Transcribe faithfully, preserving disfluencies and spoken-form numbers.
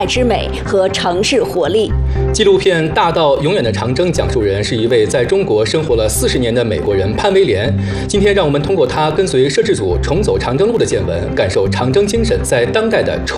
之美和城市活力。 纪录片《大道永远的长征》讲述人是一位在中国生活了四十年的美国人潘威廉。今天，让我们通过他跟随摄制组重走长征路的见闻，感受长征精神在当代的。